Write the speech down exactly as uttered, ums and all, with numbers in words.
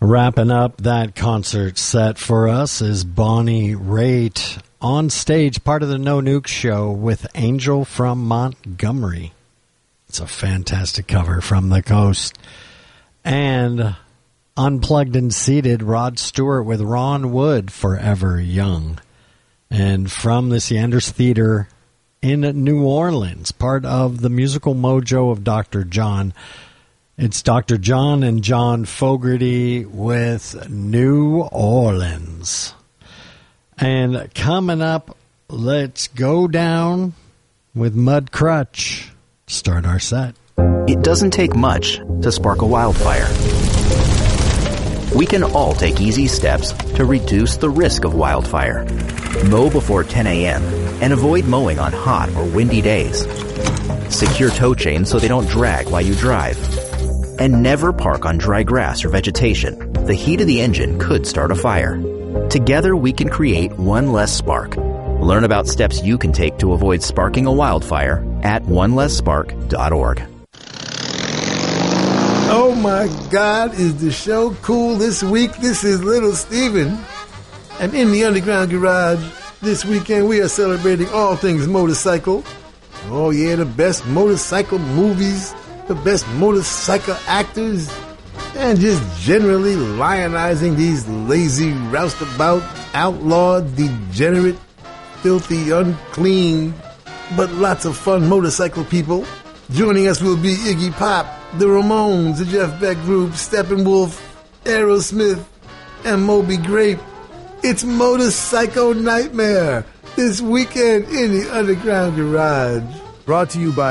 Wrapping up that concert set for us is Bonnie Raitt on stage, part of the No Nuke show with Angel from Montgomery. It's a fantastic cover from the coast. And Unplugged and Seated, Rod Stewart with Ron Wood, Forever Young. And from the Sanders Theater in New Orleans, part of the musical mojo of Doctor John, it's Doctor John and John Fogerty with New Orleans. And coming up, let's go down with Mud Crutch. Start our set. It doesn't take much to spark a wildfire. We can all take easy steps to reduce the risk of wildfire. Mow before ten a.m. and avoid mowing on hot or windy days. Secure tow chains so they don't drag while you drive. And never park on dry grass or vegetation. The heat of the engine could start a fire. Together we can create one less spark. Learn about steps you can take to avoid sparking a wildfire at one less spark dot org. Oh my God, is the show cool this week? This is Little Steven. And in the Underground Garage, this weekend we are celebrating all things motorcycle. Oh yeah, the best motorcycle movies, the best motorcycle actors, and just generally lionizing these lazy, roustabout, outlawed, degenerate, filthy, unclean, but lots of fun motorcycle people. Joining us will be Iggy Pop, the Ramones, the Jeff Beck Group, Steppenwolf, Aerosmith, and Moby Grape. It's Motorcycle Nightmare this weekend in the Underground Garage. Brought to you by